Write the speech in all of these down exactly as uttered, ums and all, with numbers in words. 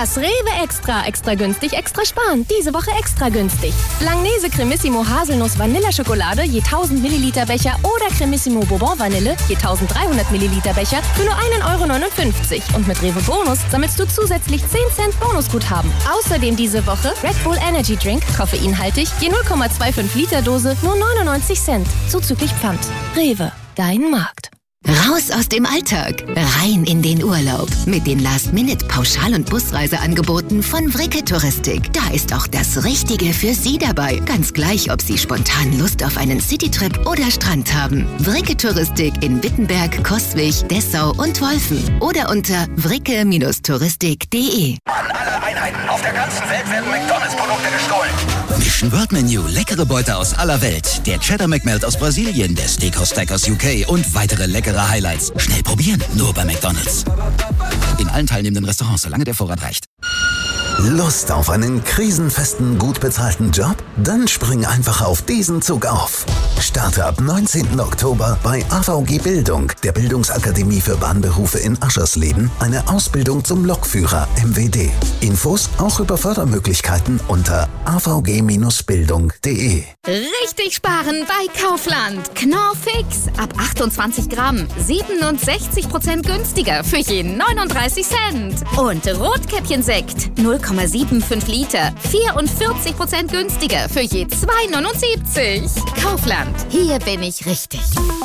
Das Rewe Extra. Extra günstig, extra sparen. Diese Woche extra günstig. Langnese Cremissimo Haselnuss Vanilleschokolade je tausend Milliliter Becher oder Cremissimo Bourbon Vanille je eintausenddreihundert Milliliter Becher für nur ein Euro neunundfünfzig. Und mit Rewe Bonus sammelst du zusätzlich zehn Cent Bonusguthaben. Außerdem diese Woche Red Bull Energy Drink, koffeinhaltig, je null Komma fünfundzwanzig Liter Dose, nur neunundneunzig Cent. Zuzüglich Pfand. Rewe, dein Markt. Raus aus dem Alltag, rein in den Urlaub. Mit den Last-Minute-Pauschal- und Busreiseangeboten von Vricke Touristik. Da ist auch das Richtige für Sie dabei. Ganz gleich, ob Sie spontan Lust auf einen Citytrip oder Strand haben. Vricke Touristik in Wittenberg, Coswig, Dessau und Wolfen. Oder unter vricke touristik punkt de. An alle Einheiten auf der ganzen Welt werden McDonalds-Produkte gestohlen. Mission World Menu, leckere Beute aus aller Welt. Der Cheddar McMelt aus Brasilien, der Steakhouse Stack aus U K und weitere leckere Highlights. Schnell probieren, nur bei McDonalds. In allen teilnehmenden Restaurants, solange der Vorrat reicht. Lust auf einen krisenfesten, gut bezahlten Job? Dann spring einfach auf diesen Zug auf. Starte ab neunzehnten Oktober bei A V G Bildung, der Bildungsakademie für Bahnberufe in Aschersleben, eine Ausbildung zum Lokführer M W D. Infos auch über Fördermöglichkeiten unter a v g Bindestrich bildung punkt de. Richtig sparen bei Kaufland. Knorr Fix ab achtundzwanzig Gramm, siebenundsechzig Prozent günstiger für je neununddreißig Cent. Und Rotkäppchensekt null Komma fünfundsiebzig Liter, vierundvierzig Prozent günstiger für je zwei neunundsiebzig. Kaufland, hier bin ich richtig.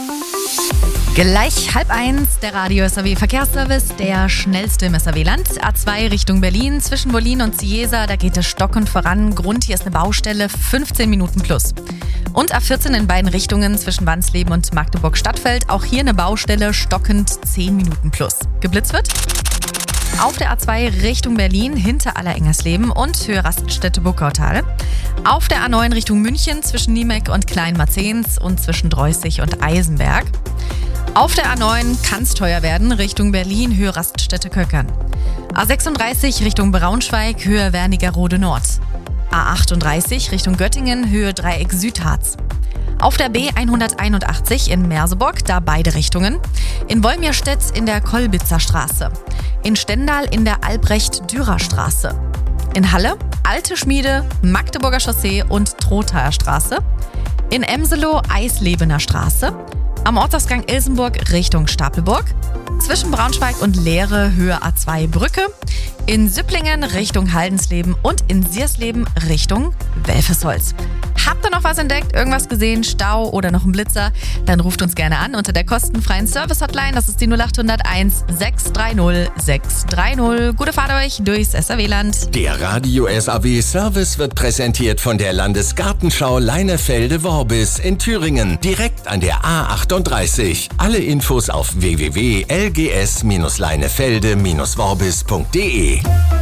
Gleich halb eins, der Radio S A W Verkehrsservice, der schnellste im S A W-Land. A zwei Richtung Berlin, zwischen Berlin und Ciesa, da geht es stockend voran. Grund, hier ist eine Baustelle, fünfzehn Minuten plus. Und A vierzehn in beiden Richtungen, zwischen Wansleben und Magdeburg-Stadtfeld, auch hier eine Baustelle, stockend zehn Minuten plus. Geblitzt wird auf der A zwei Richtung Berlin, hinter Allerengersleben und Höhe Raststätte-Burgautal. Auf der A neun Richtung München, zwischen Niemek und Kleinmarzens und zwischen Dreußig und Eisenberg. Auf der A neun kann es teuer werden, Richtung Berlin, Höhe Raststätte-Köckern. A sechsunddreißig Richtung Braunschweig, Höhe Wernigerode Nord. A achtunddreißig Richtung Göttingen, Höhe Dreieck Südharz. Auf der B hunderteinundachtzig in Merseburg, da beide Richtungen. In Wolmirstedt in der Kolbitzer Straße. In Stendal in der Albrecht-Dürer-Straße. In Halle, Alte Schmiede, Magdeburger Chaussee und Trothaer Straße. In Emselow, Eislebener Straße. Am Ortsausgang Ilsenburg Richtung Stapelburg. Zwischen Braunschweig und Leere, Höhe A zwei Brücke. In Süpplingen Richtung Haldensleben und in Siersleben Richtung Welfesholz. Habt ihr noch was entdeckt, irgendwas gesehen, Stau oder noch einen Blitzer? Dann ruft uns gerne an unter der kostenfreien Service-Hotline. Das ist die null acht null eins, sechs drei null, sechs drei null. Gute Fahrt euch durchs S A W-Land. Der Radio S A W-Service wird präsentiert von der Landesgartenschau Leinefelde-Worbis in Thüringen, direkt an der A achtunddreißig. Alle Infos auf w w w punkt l g s leinefelde worbis punkt de.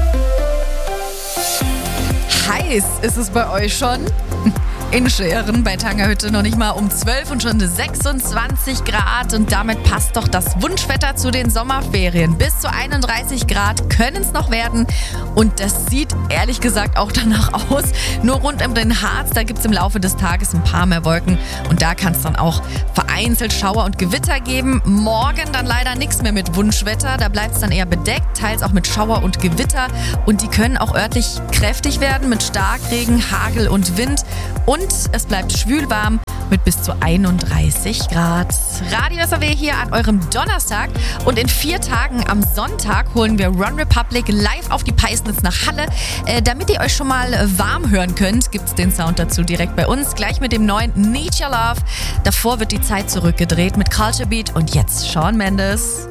Heiß ist es bei euch schon? In Scheren bei Tangerhütte noch nicht mal um zwölf und schon sechsundzwanzig Grad. Und damit passt doch das Wunschwetter zu den Sommerferien. Bis zu einunddreißig Grad können es noch werden. Und das sieht ehrlich gesagt auch danach aus. Nur rund um den Harz, da gibt es im Laufe des Tages ein paar mehr Wolken. Und da kann es dann auch vereinzelt Schauer und Gewitter geben. Morgen dann leider nichts mehr mit Wunschwetter. Da bleibt es dann eher bedeckt, teils auch mit Schauer und Gewitter. Und die können auch örtlich kräftig werden mit Starkregen, Hagel und Wind. Und es bleibt schwülwarm mit bis zu einunddreißig Grad. Radio S A W hier an eurem Donnerstag. Und in vier Tagen am Sonntag holen wir Run Republic live auf die Peisnitz nach Halle. Äh, damit ihr euch schon mal warm hören könnt, gibt es den Sound dazu direkt bei uns. Gleich mit dem neuen Need Your Love. Davor wird die Zeit zurückgedreht mit Culture Beat und jetzt Shawn Mendes.